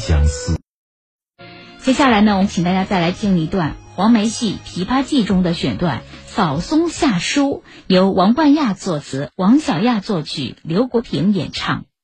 相思。 接下来呢，我们请大家再来听一段黄梅戏《琵琶记》中的选段《扫松下书》，由王冠亚作词，王小亚作曲，刘国平演唱。